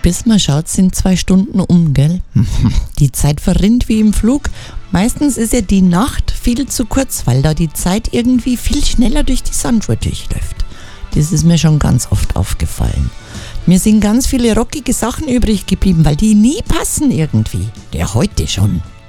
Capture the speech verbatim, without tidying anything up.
Bis man schaut, sind zwei Stunden um, gell? Die Zeit verrinnt wie im Flug. Meistens ist ja die Nacht viel zu kurz, weil da die Zeit irgendwie viel schneller durch die Sanduhr durchläuft. Das ist mir schon ganz oft aufgefallen. Mir sind ganz viele rockige Sachen übrig geblieben, weil die nie passen irgendwie. Ja, heute schon.